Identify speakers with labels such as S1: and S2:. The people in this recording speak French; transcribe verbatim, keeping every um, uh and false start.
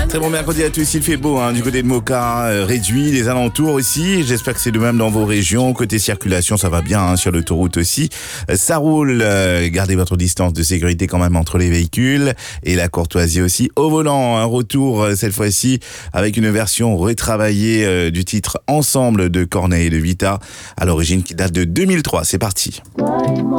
S1: Très bon mercredi à tous, il fait beau hein, du côté de Moka, euh, réduit, les alentours aussi. J'espère que c'est de même dans vos régions. Côté circulation, ça va bien hein, sur l'autoroute aussi. Euh, ça roule, euh, gardez votre distance de sécurité quand même entre les véhicules et la courtoisie aussi. Au volant, un retour euh, cette fois-ci avec une version retravaillée euh, du titre Ensemble de Corneille et de Vita, à l'origine qui date de deux mille trois. C'est parti.